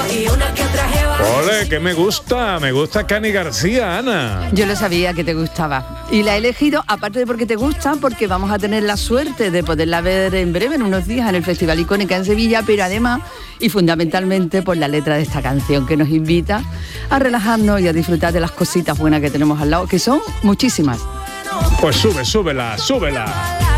Ole, que me gusta Cani García, Ana. Yo lo sabía que te gustaba. Y la he elegido, aparte de porque te gusta, porque vamos a tener la suerte de poderla ver en breve, en unos días, en el Festival Icónica en Sevilla, pero además y fundamentalmente por la letra de esta canción que nos invita a relajarnos y a disfrutar de las cositas buenas que tenemos al lado, que son muchísimas. Pues súbela.